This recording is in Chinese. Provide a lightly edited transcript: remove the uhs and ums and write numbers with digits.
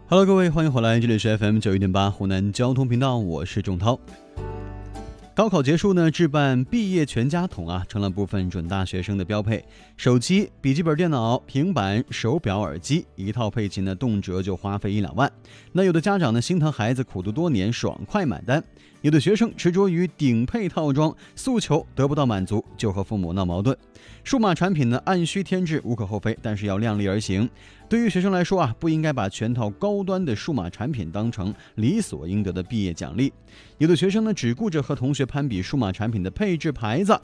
Hello， 各位，欢迎回来，这里是 FM91.8 湖南交通频道，我是仲涛。高考结束呢，置办毕业全家桶成了部分准大学生的标配。手机、笔记本电脑、平板、手表、耳机，一套配齐呢，动辄就花费1-2万。那有的家长呢，心疼孩子苦读多年，爽快买单；有的学生执着于顶配套装，诉求得不到满足，就和父母闹矛盾。数码产品呢，按需添置无可厚非，但是要量力而行。对于学生来说不应该把全套高端的数码产品当成理所应得的毕业奖励。有的学生呢，只顾着和同学攀比数码产品的配置牌子，